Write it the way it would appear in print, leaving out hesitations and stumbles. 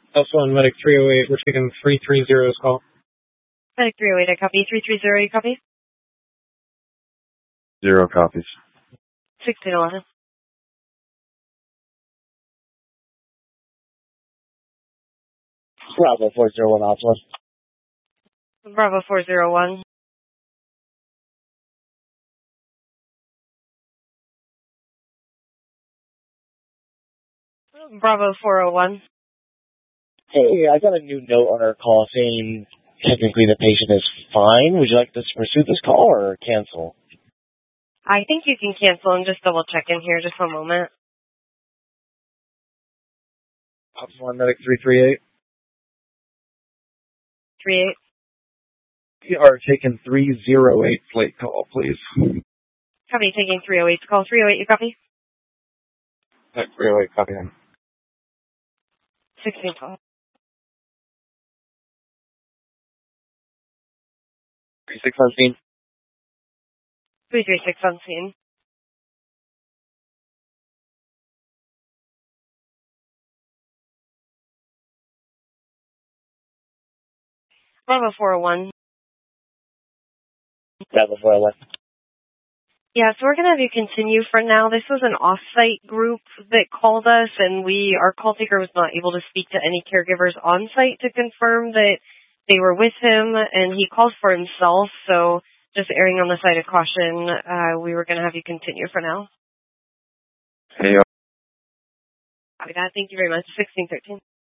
Also on Medic 308, we're taking 330's call. Medic 308, I copy. 330, you copy? 0 copies. 1611. Bravo 401 Alpha. Bravo 401. Bravo 401. Hey, I got a new note on our call saying technically the patient is fine. Would you like us to pursue this call or cancel? I think you can cancel and just double check in here just one moment. Ops 1 Medic 338. 38. We are taking 308 plate call, please. Copy, taking 308 call. 308, you copy? Medic 308, copy him. 1612. 36 on scene. 336 on scene. Bravo 401. Bravo 401. Yeah, so we're going to have you continue for now. This was an off-site group that called us, and our call taker was not able to speak to any caregivers on-site to confirm that they were with him, and he called for himself, so just erring on the side of caution, we were going to have you continue for now. Hey, Copy that. Thank you very much. 1613.